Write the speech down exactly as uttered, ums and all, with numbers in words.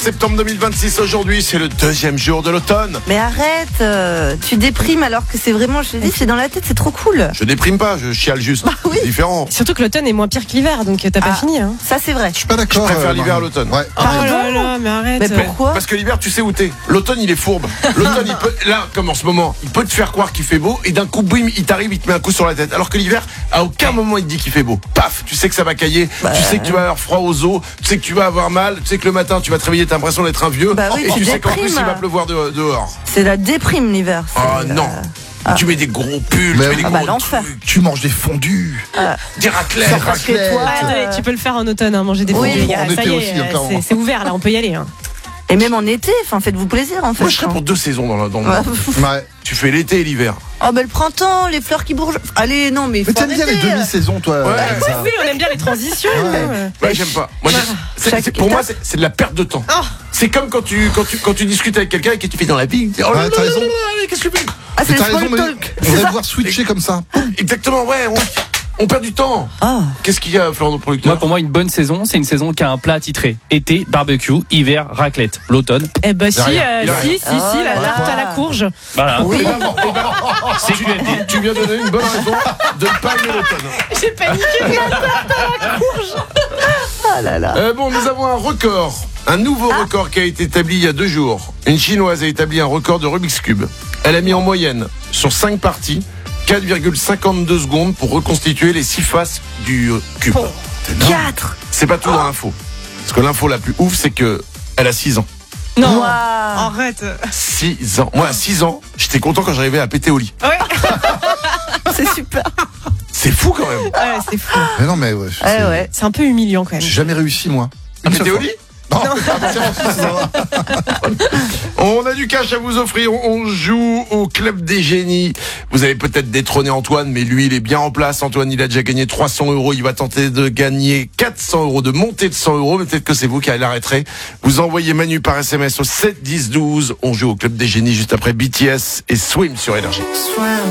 septembre deux mille vingt-six aujourd'hui, c'est le deuxième jour de l'automne. Mais arrête, euh, tu déprimes alors que c'est vraiment, je te dis, c'est dans la tête, c'est trop cool. Je déprime pas, je chiale juste. Bah oui. C'est différent. Surtout que l'automne est moins pire que l'hiver, donc t'as pas Ah, fini. Hein. Ça c'est vrai. Je suis pas Je d'accord. préfère euh, l'hiver à Marie. l'automne. Ouais. Oh là là, mais arrête. Mais pourquoi? Parce que l'hiver, tu sais où t'es. L'automne, il est fourbe. L'automne, il peut, là, comme en ce moment, il peut te faire croire qu'il fait beau et d'un coup, bim, il t'arrive, il te met un coup sur la tête. Alors que l'hiver, à aucun moment, il te dit qu'il fait beau. Paf, tu sais que ça va cailler, Bah. tu sais que tu vas avoir froid aux os, tu sais que tu vas avoir mal, tu sais que le matin, tu vas te réveiller, t'as l'impression d'être un vieux. Bah oui, et tu tu sais qu'en plus, déprimes. il va pleuvoir de- dehors. C'est la déprime l'hiver. c'est Oh la- non. Ah. Tu mets des gros pulls, Mais tu mets des ah gros bah, l'enfer. trucs, Tu manges des fondus. des raclettes. Sors pas chez toi. Ah, attendez, euh, tu peux le faire en automne, hein, manger des Oui, fondus, les gars. en Ça été y aussi, est, encore. c'est- c'est ouvert là, on peut y aller. Hein. Et même en été, enfin faites-vous plaisir en fait. Moi, je serais pour deux saisons dans, la, dans le Ouais. monde. Ouais. Tu fais l'été et l'hiver. Oh ben le printemps, les fleurs qui bourgeonnent. Allez non mais. Mais faut t'aimes bien les arrêter. demi-saisons, toi. Ouais. Elsa. Oui, on aime bien les transitions. Ouais. hein. Ouais, j'aime pas. Moi, j'ai- c'est- Chaque c'est- pour moi, étape. c'est c'est de la perte de temps. Oh. C'est comme quand tu, quand, tu, quand tu discutes avec quelqu'un et que tu fais dans la vie. Oh là Ouais, là t'as là raison. là là, qu'est-ce que tu fais? Ah c'est Mais le t'as raison, small mais talk. on va devoir switcher comme ça. Exactement, ouais. On, on perd du temps. Ah. Qu'est-ce qu'il y a, Florent, nos producteurs? Moi, pour moi, une bonne saison, c'est une saison qui a un plat attitré. Été, barbecue, hiver, raclette. L'automne, Eh bah si, rien. euh, Il a si, rien. si, si, la Oh là tarte là. à la courge. voilà. Oui. C'est Q F D. Tu viens de donner une bonne raison de ne pas aimer l'automne. J'ai paniqué. Ah là là. Euh, bon, nous avons un record. Un nouveau record qui a été établi il y a deux jours. Une Chinoise a établi un record de Rubik's Cube. Elle a mis en moyenne, sur cinq parties, quatre virgule cinquante-deux secondes pour reconstituer les six faces du euh, cube. Quatre. C'est pas tout dans l'info. Parce que l'info la plus ouf, c'est que elle a six ans. Non. Waouh. Arrête. six ans. Moi, à six ans, j'étais content quand j'arrivais à péter au lit. Ouais, C'est super. C'est fou quand même. ouais c'est fou. Mais non, mais ouais. je- Ouais c'est- ouais. C'est un peu humiliant quand même. J'ai jamais réussi, moi. À Une seule péter au fois. lit Non, c'est bon. On a du cash à vous offrir. On joue au Club des Génies. Vous avez peut-être détrôné Antoine, mais lui, il est bien en place. Antoine, il a déjà gagné trois cents euros. Il va tenter de gagner quatre cents euros, de monter de cent euros. Mais peut-être que c'est vous qui l'arrêterez. Vous envoyez Manu par S M S au sept dix douze. On joue au Club des Génies juste après B T S et Swim sur Énergie.